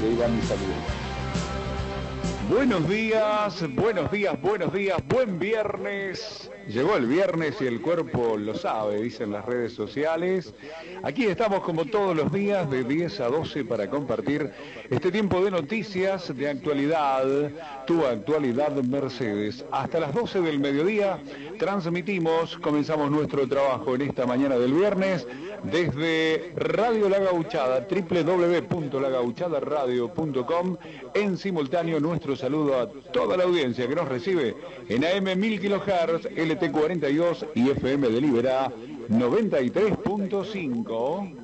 y ahí va mi saludo. Buenos días, buenos días, buenos días, buen viernes. Llegó el viernes y el cuerpo lo sabe, dicen las redes sociales. Aquí estamos como todos los días de 10 a 12 para compartir este tiempo de noticias, de actualidad, tu actualidad Mercedes. Hasta las 12 del mediodía transmitimos, comenzamos nuestro trabajo en esta mañana del viernes desde Radio La Gauchada, www.lagauchadaradio.com, en simultáneo nuestro saludo a toda la audiencia que nos recibe en AM 1000 kHz, LT42 y FM de Liberá 93.5.